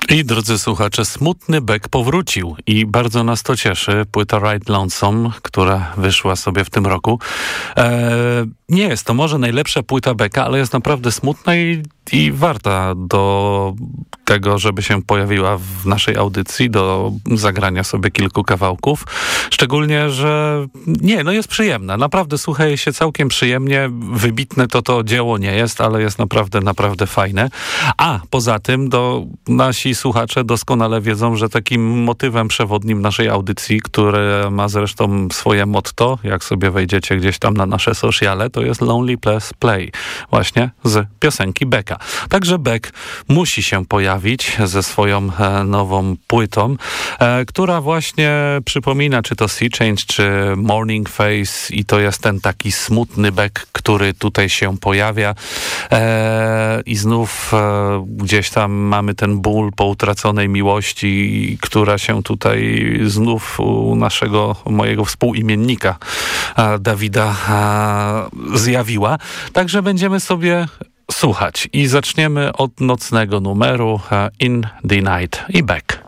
I drodzy słuchacze, smutny Beck powrócił i bardzo nas to cieszy. Płyta Ride Lonesome, która wyszła sobie w tym roku. Nie jest to może najlepsza płyta Becka, ale jest naprawdę smutna i warta do tego, żeby się pojawiła w naszej audycji, do zagrania sobie kilku kawałków. Szczególnie, że jest przyjemna. Naprawdę słucha jej się całkiem przyjemnie. Wybitne to dzieło nie jest, ale jest naprawdę, naprawdę fajne. A poza tym nasi słuchacze doskonale wiedzą, że takim motywem przewodnim naszej audycji, które ma zresztą swoje motto, jak sobie wejdziecie gdzieś tam na nasze sociale, to jest Lonely Place Play. Właśnie z piosenki Becka. Także Beck musi się pojawić ze swoją nową płytą, która właśnie przypomina, czy to Sea Change, czy Morning Face, i to jest ten taki smutny Beck, który tutaj się pojawia i znów gdzieś tam mamy ten ból po utraconej miłości, która się tutaj znów u mojego współimiennika Dawida zjawiła. Także będziemy sobie słuchać i zaczniemy od nocnego numeru In the Night i Beck.